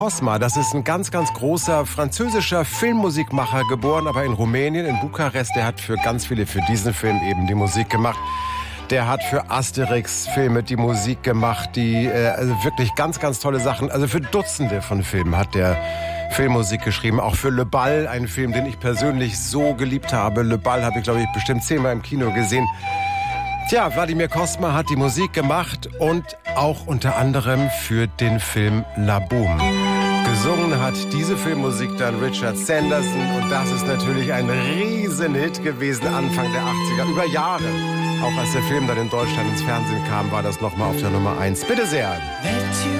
Cosma, das ist ein ganz, ganz großer französischer Filmmusikmacher, geboren aber in Rumänien, in Bukarest. Der hat für ganz viele, für diesen Film eben die Musik gemacht. Der hat für Asterix-Filme die Musik gemacht, die also wirklich ganz, ganz tolle Sachen. Also für Dutzende von Filmen hat der Filmmusik geschrieben. Auch für Le Bal, einen Film, den ich persönlich so geliebt habe. Le Bal habe ich, glaube ich, bestimmt 10-mal im Kino gesehen. Tja, Vladimir Cosma hat die Musik gemacht und auch unter anderem für den Film La Boum. Gesungen hat diese Filmmusik dann Richard Sanderson und das ist natürlich ein Riesenhit gewesen Anfang der 80er, über Jahre. Auch als der Film dann in Deutschland ins Fernsehen kam, war das nochmal auf der Nummer 1. Bitte sehr.